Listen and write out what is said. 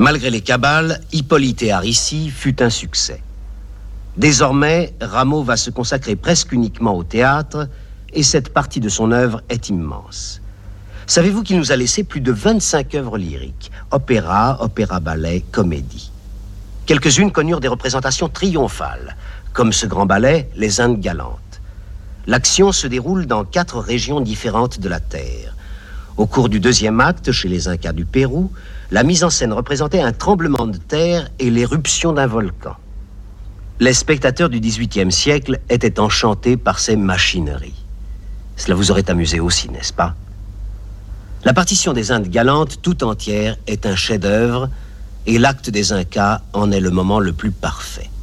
Malgré les cabales, Hippolyte et Aricie fut un succès. Désormais, Rameau va se consacrer presque uniquement au théâtre et cette partie de son œuvre est immense. Savez-vous qu'il nous a laissé plus de 25 œuvres lyriques, opéra, opéra-ballet, comédie. Quelques-unes connurent des représentations triomphales, comme ce grand ballet, Les Indes galantes. L'action se déroule dans 4 régions différentes de la Terre. Au cours du 2e acte, chez les Incas du Pérou, la mise en scène représentait un tremblement de terre et l'éruption d'un volcan. Les spectateurs du XVIIIe siècle étaient enchantés par ces machineries. Cela vous aurait amusé aussi, n'est-ce pas? La partition des Indes galantes tout entière est un chef-d'œuvre et l'acte des Incas en est le moment le plus parfait.